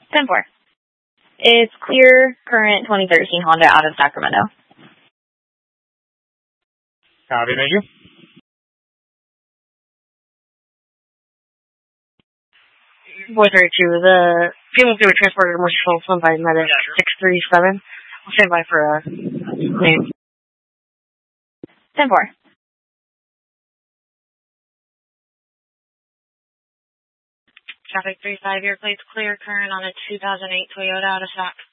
10-4. It's clear current 2013 Honda out of Sacramento. Copy, thank you. Boy 32, the people who were transported to Merciful Swim by Medic 637. I'll stand by for a name. 10-4. Traffic 35, your plate's clear current on a 2008 Toyota out of stock.